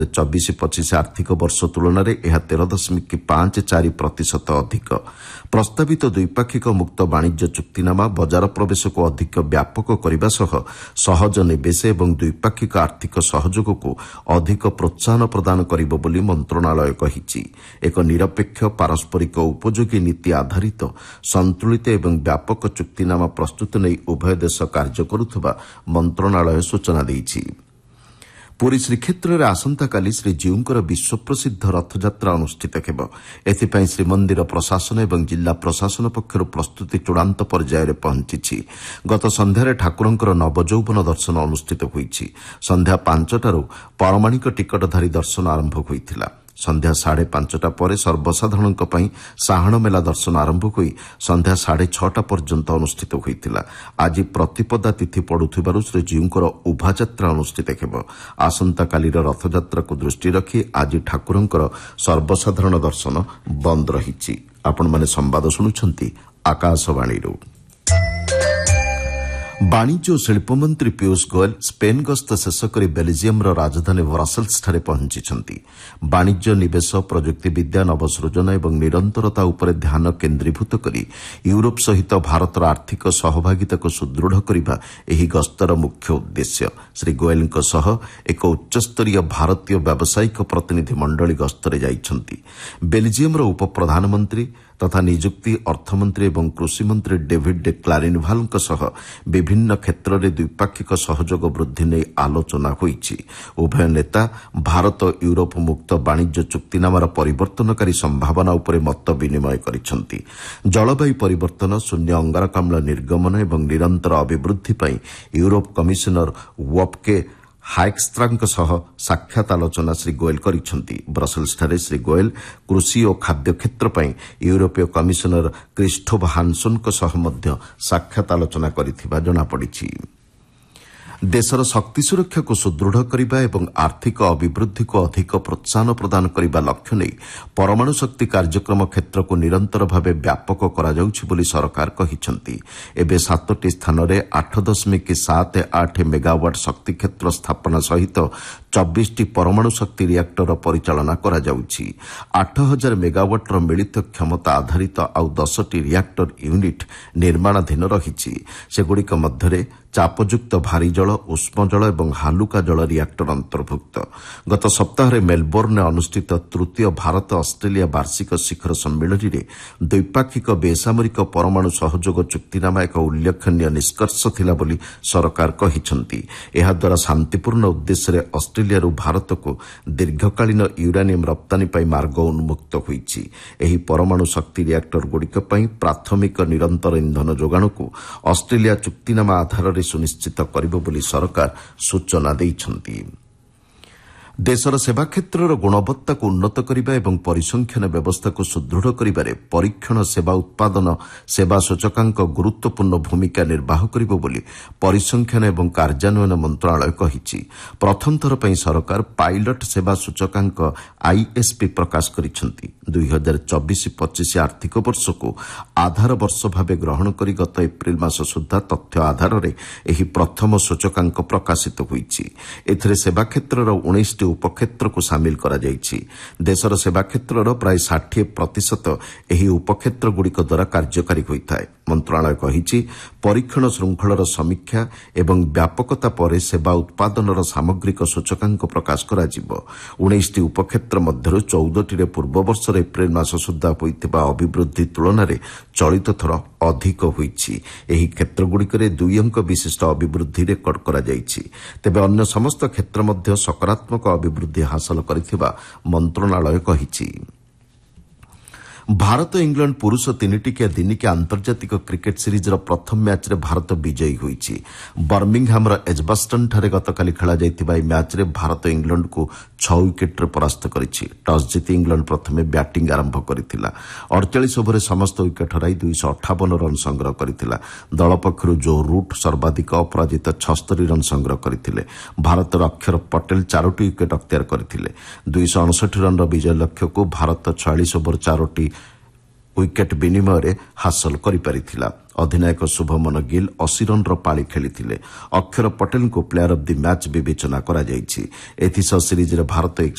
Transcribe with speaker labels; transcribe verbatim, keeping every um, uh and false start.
Speaker 1: चौबीस पच्चीस आर्थिक वर्ष तुलन में यह तेरह दशमिक पांच चार प्रतिशत अधिक। प्रस्तावित द्विपाक्षिक मुक्त वाणिज्य चुक्तिनामा बजार प्रवेश को अधिक व्यापक करने सह सहज निवेश और द्विपाक्षिक आर्थिक सहयोग को अधिक प्रोत्साहन प्रदान करिबो बोली मंत्रणालय कहिछि। एक निरपेक्ष पारस्परिक उपयोगी नीति आधारित संतुलित एवं व्यापक चुक्तिनामा प्रस्तुत नहीं उभय देश कार्य करुथबा मंत्रणालय सूचना देइछि। पुरी श्रीक्षेत्र में आसंताकाली श्रीजीउंकर विश्वप्रसिद्ध रथयात्रा अनुष्ठित हेब। एथिपाई श्रीमंदिर प्रशासन एवं जिला प्रशासन पक्षर प्रस्तुति चूड़ांत पर्यायर पहुंची। गत संध्यारे ठाकुरंकर नवजौवन दर्शन अनुष्ठित होईछि। संध्या पांचटारू पौराणिक टिकटधारी दर्शन आरंभ होइथिला। संध्या साढ़े पांचटा पर सर्वसाधारण साहाण मेला दर्शन आरंभ हो संध्या साढ़े छटा पर्यंत अनुष्ठित होइथिला। आज प्रतिपदा तिथि पड़ुथिबारु श्रीजीउंकर उभायात्रा अनुष्ठित हेब। आसंताकालीर रथयात्रा को दृष्टि रखी आज ठाकुरंकर सर्वसाधारण दर्शन बंद रहिछि। आपण माने संवाद शुणुछंती आकाशवाणीरू। वाणिज्य और शिल्प मंत्री पीयूष गोयल स्पेन गस्त शेष कर बेल्जियम राजधानी ब्रसेल्स पहुंची। वाणिज्य निवेश प्रजुक्तिविद्या नवसृजन और निरंतरता उपर ध्यान केन्द्रीभूत कर यूरोप सहित भारतर आर्थिक सहभागिता को सुदृढ़ करने यह गस्तर मुख्य उद्देश्य। श्री गोयल एक उच्चस्तरीय भारतीय व्यावसायिक प्रतिनिधि मंडली गस्तरे जाइछंती। बेल्जियम उप प्रधानमंत्री तथा निजुक्ति अर्थमंत्री और कृषि मंत्री डेविड डे क्लारिनवाल विभिन्न क्षेत्र में द्विपाक्षिक सहयोग वृद्धि नहीं आलोचना होईछि। उभय नेता भारत यूरोप मुक्त वाणिज्य चुक्तिनामार परिवर्तनकारी संभावना उपर मत विनिमय करिसेंति। जलवायु परिवर्तन, शून्य अंगारकाम्ल निर्गमन और निरंतर अभिवृद्धि पर यूरोप कमिशनर वोल्फगे हाइक्स्ट्रांक सह साक्षात आलोचना श्री गोयल करिसेंति। ब्रसेल्सଠାରେ श्री गोयल कृषि और खाद्य क्षेत्र पर यूरोपीय कमिशनर क्रिस्टोफ हानसनक सह मध्य साक्षात आलोचना करिथिबा जणा पड़िछि। देशर शक्ति सुरक्षा को सुदृढ़ करने और आर्थिक अभिवृद्धि को अधिक प्रोत्साहन प्रदान करने लक्ष्य नहीं परमाणु शक्ति कार्यक्रम क्षेत्र को निरंतर भाव व्यापक करा जाउछि बोली सरकार कहिसेंति। एबे सातटी स्थान में आठ दशमिक सात आठ मेगावाट शक्ति क्षेत्र स्थापना सहित चौबीस टी परमाणु शक्ति रिएक्टर परिचालना करा जाउछि। आठ हजार मेगावाटर मिलित क्षमता आधारित आउ दस टी रिएक्टर यूनिट निर्माणाधीन रहिछि। सेगुड़िक मध्यरे चापयुक्त भारी जल, उष्म जल और हालुका जल रिएक्टर अंतर्भुक्त। गत सप्ताह मेलबोर्न अनुष्ठित तृतीय भारत ऑस्ट्रेलिया वार्षिक शिखर सम्मेलन में द्विपाक्षिक बेसामरिक परमाणु सहयोग चुक्तिनामा एक उल्लेखनीय निष्कर्ष थिला बोली सरकार कहिसेंति। एहा द्वारा शांतिपूर्ण उद्देश्य ऑस्ट्रेलिया भारत को दीर्घकालीन यूरानियम रप्तानी पाई मार्ग उन्मुक्त होईछि। एही परमाणु शक्ति रिएक्टर गुड़िक पाई प्राथमिक निरंतर इंधन जोगाण को ऑस्ट्रेलिया चुक्तिनामा आधार सुनिश्चित करिबो बोली सरकार सूचना दैछंती। देशर सेवा क्षेत्रर गुणवत्ता को उन्नत करने और परिसंख्यान व्यवस्था को सुदृढ़ करिबारे परीक्षण सेवा उत्पादन सेवा सूचकांक गुरुत्वपूर्ण भूमिका निर्वाह करिबो बोली परिसंख्यान और कार्यान्वयन मंत्रालय कहिछि। प्रथम थर पई सरकार पायलट सेवा सूचकांक आईएसपी प्रकाश करिसेंति। दुई हजार चौबीस पच्चीस आर्थिक वर्ष को आधार वर्ष भाव ग्रहण करी गत एप्रिल मास सुधा तथ्य आधार में एही प्रथम सूचकांक प्रकाशित होईछि। एथिरे सेवा क्षेत्रर उन्नीस उपक्षेत्र को सामिल करा जायछि। देशर सेवा क्षेत्रर प्राय साठ प्रतिशत एही उपक्षेत्र गुड़िक द्वारा कार्यकारी होइथाय। मंत्रालय कहिछि परीक्षण श्रृंखलर समीक्षा एवं व्यापकता पर सेवा उत्पादनर सामग्रिक सूचकांक प्रकाश कराजिबो। उन्नीस टी उपक्षेत्र मध्यरु चौदह टी पूर्व वर्ष एप्रिल मास सुधा होइथिबा अभिवृद्धि तुलन में चलित थर अधिक होइछि। एही क्षेत्रगुड़िकरे दुई अंक विशिष्ट अभिवृद्धि रेकर्ड करा जायछि। तेबे अन्य समस्त क्षेत्र मध्य सकारात्मक अभिवृद्धि हासिल करिथिबा मंत्रणालय कहिछि। भारत इंग्लैंड पुरुष तीन टिकिया दिनिकिया आंतर्जातिक क्रिकेट सीरीजर प्रथम मैच रे भारत विजयी होईछि। बर्मिंघहामर एजबास्टन ठारे गतकाली खेला जाइतिबा ई मैच रे भारत इंग्लैंड को छह विकेट रे परास्त करिछि। टॉस जीति इंग्लैंड प्रथमे बैटिंग आरंभ करिथिला। अड़तालीस ओभर समस्त विकेट हराई दो सौ अट्ठावन रन संग्रह करिथिला। दल पक्षरु जो रूट सर्वाधिक अपराजित छिहत्तर रन संग्रह करथिले। भारतर अक्षर पटेल चारोटी विकेट अख्तियार करथिले। दो सौ उनसठ रन विजय लक्ष्य को भारत छियालीस ओभर चारोटी ୱିକେଟ୍ ବିନିମୟରେ ହାସଲ କରିପାରିଥିଲା। ଅଧିନାୟକ ଶୁଭମନ ଗିଲ୍ ଅଶୀ ରନ୍ର ପାଳି ଖେଳିଥିଲେ। ଅକ୍ଷର ପଟେଲଙ୍କୁ ପ୍ଲେୟାର ଅଫ୍ ଦି ମ୍ୟାଚ୍ ବିବେଚନା କରାଯାଇଛି। ଏଥିସହ ସିରିଜ୍ରେ ଭାରତ